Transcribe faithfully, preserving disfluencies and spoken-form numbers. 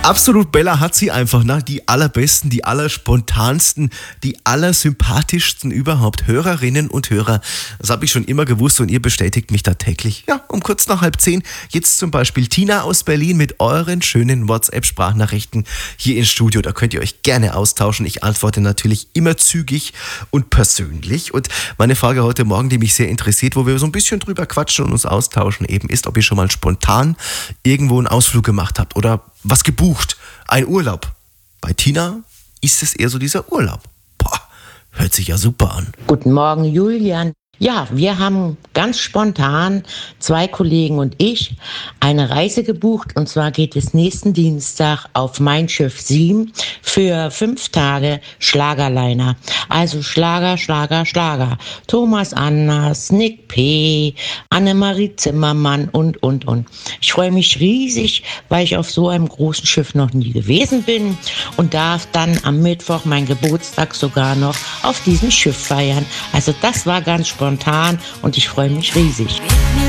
Absolut, Bella hat sie einfach, ne? Die allerbesten, die allerspontansten, die allersympathischsten überhaupt. Hörerinnen und Hörer, das habe ich schon immer gewusst und ihr bestätigt mich da täglich. Ja, um kurz nach halb zehn, jetzt zum Beispiel Tina aus Berlin mit euren schönen WhatsApp-Sprachnachrichten hier ins Studio. Da könnt ihr euch gerne austauschen. Ich antworte natürlich immer zügig und persönlich. Und meine Frage heute Morgen, die mich sehr interessiert, wo wir so ein bisschen drüber quatschen und uns austauschen, eben ist, ob ihr schon mal spontan irgendwo einen Ausflug gemacht habt oder was gebucht. Ein Urlaub. Bei Tina ist es eher so dieser Urlaub. Boah, hört sich ja super an. Guten Morgen, Julian. Ja, wir haben ganz spontan, zwei Kollegen und ich, eine Reise gebucht. Und zwar geht es nächsten Dienstag auf Mein Schiff sieben für fünf Tage Schlagerliner. Also Schlager, Schlager, Schlager. Thomas Anders, Nick P., Annemarie Zimmermann und, und, und. Ich freue mich riesig, weil ich auf so einem großen Schiff noch nie gewesen bin und darf dann am Mittwoch meinen Geburtstag sogar noch auf diesem Schiff feiern. Also das war ganz spontan und ich freue mich riesig.